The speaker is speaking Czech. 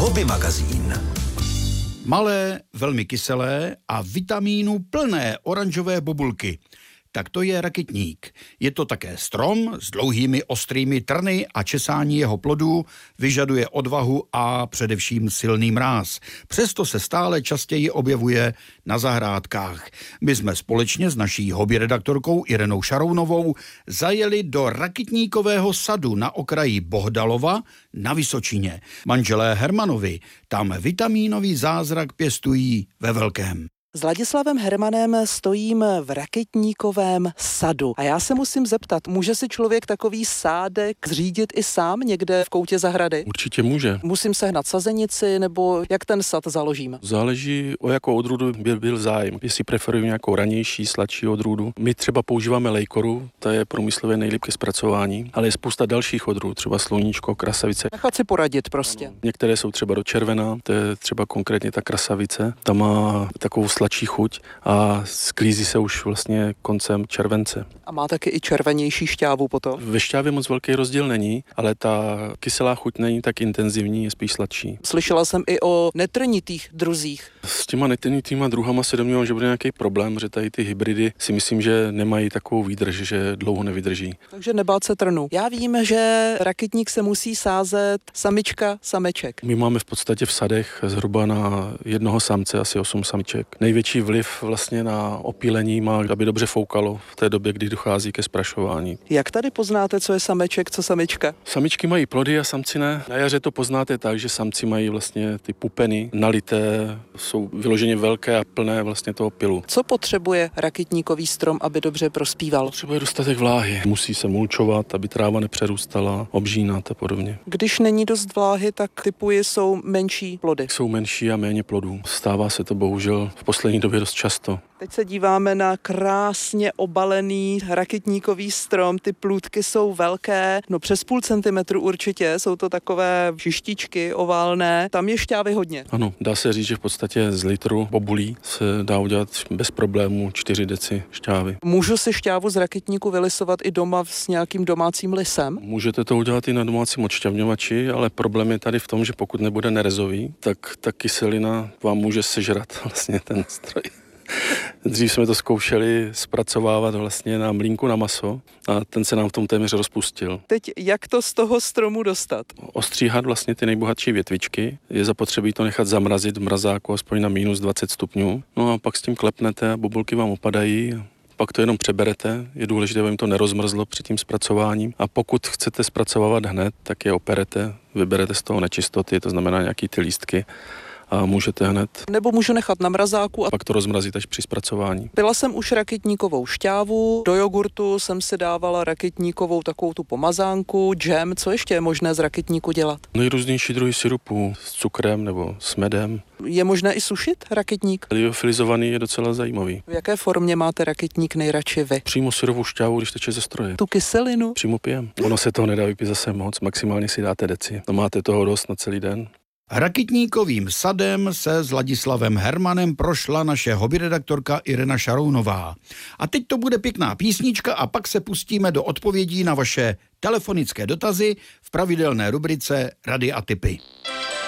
Hobby magazín. Malé, velmi kyselé a vitamínu plné oranžové bobulky. Tak to je rakitník. Je to také strom s dlouhými ostrými trny a česání jeho plodů vyžaduje odvahu a především silný mráz. Přesto se stále častěji objevuje na zahrádkách. My jsme společně s naší hobby redaktorkou Irenou Šarounovou zajeli do rakitníkového sadu na okraji Bohdalova na Vysočině. Manželé Hermanovi tam vitamínový zázrak pěstují ve velkém. S Ladislavem Hermanem stojím v rakitníkovém sadu. A já se musím zeptat, může si člověk takový sádek zřídit i sám někde v koutě zahrady? Určitě může. Musím sehnat sazenici, nebo jak ten sad založím? Záleží, o jakou odrůdu by byl zájem. Jestli preferuji nějakou ranější, sladší odrůdu. My třeba používáme lejkoru, ta je průmyslově nejlíp ke zpracování, ale je spousta dalších odrůd, třeba sluníčko, krasavice. Nechat si poradit prostě. Ano. Některé jsou třeba do červená, to je třeba konkrétně ta krasavice. Ta má takovou sladší chuť a sklízí se už vlastně koncem července. A má taky i červenější šťávu potom? Ve šťávě moc velký rozdíl není, ale ta kyselá chuť není tak intenzivní, je spíš sladší. Slyšela jsem i o netrnitých druzích. S těma netrnitýma druhama se domnívám, že bude nějaký problém, že tady ty hybridy si myslím, že nemají takovou výdrž, že dlouho nevydrží. Takže nebát se trnu. Já vím, že rakitník se musí sázet samička, sameček. My máme v podstatě v sadech zhruba na jednoho samce asi 8 samiček. Největší vliv vlastně na opílení má, aby dobře foukalo v té době, kdy dochází ke sprašování. Jak tady poznáte, co je sameček, co samička? Samičky mají plody a samci ne. Na jaře to poznáte tak, že samci mají vlastně ty pupeny nalité, jsou vyloženě velké a plné vlastně toho pylu. Co potřebuje rakitníkový strom, aby dobře prospíval? Potřebuje dostatek vláhy. Musí se mulčovat, aby tráva nepřerůstala, obžínat a podobně. Když není dost vláhy, tak typuji jsou menší plody. Jsou menší a méně plodů. Stává se to bohužel v poslední době dost často. Teď se díváme na krásně obalený rakitníkový strom. Ty plůdky jsou velké, přes 0,5 centimetru určitě. Jsou to takové šištičky oválné. Tam je šťávy hodně. Ano, dá se říct, že v podstatě z litru bobulí se dá udělat bez problémů 4 deci šťávy. Můžu si šťávu z rakitníku vylisovat i doma s nějakým domácím lisem? Můžete to udělat i na domácím odšťavňovači, ale problém je tady v tom, že pokud nebude nerezový, tak ta kyselina vám může sežrat vlastně ten stroj. Dřív jsme to zkoušeli zpracovávat vlastně na mlýnku na maso a ten se nám v tom téměř rozpustil. Teď jak to z toho stromu dostat? Ostříhat vlastně ty nejbohatší větvičky, je zapotřebí to nechat zamrazit v mrazáku aspoň na minus 20 stupňů. No a pak s tím klepnete a bobulky vám opadají. Pak to jenom přeberete, je důležité, aby jim to nerozmrzlo před tím zpracováním. A pokud chcete zpracovávat hned, tak je operete, vyberete z toho nečistoty, to znamená nějaký ty lístky, a můžete hned. Nebo můžu nechat na mrazáku a pak to rozmrazit až při zpracování. Pila jsem už rakitníkovou šťávu, do jogurtu jsem si dávala rakitníkovou takovou tu pomazánku, džem. Co ještě je možné z rakitníku dělat? Nejrůznější druhy syrupů s cukrem nebo s medem. Je možné i sušit rakitník? Liofilizovaný je docela zajímavý. V jaké formě máte rakitník nejradši vy? Přímo syrovou šťávu, když teče ze stroje. Tu kyselinu? Přímo pijem. Ono se toho nedá vypít zase moc, maximálně si dáte deci. No máte toho dost na celý den. Rakitníkovým sadem se s Ladislavem Hermanem prošla naše hobby redaktorka Irena Šarounová. A teď to bude pěkná písnička a pak se pustíme do odpovědí na vaše telefonické dotazy v pravidelné rubrice Rady a tipy.